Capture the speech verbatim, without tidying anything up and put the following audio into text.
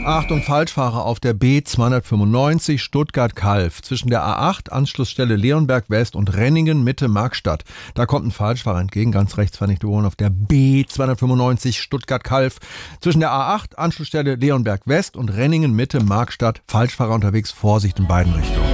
Achtung, Falschfahrer auf der B zweihundertfünfundneunzig Stuttgart-Kalf zwischen der A acht, Anschlussstelle Leonberg West und Renningen Mitte Markstadt. Da kommt ein Falschfahrer entgegen, ganz rechts fand ich die Wohnung auf der B zweihundertfünfundneunzig Stuttgart-Kalf zwischen der A acht, Anschlussstelle Leonberg West und Renningen Mitte Markstadt. Falschfahrer unterwegs, Vorsicht in beiden Richtungen.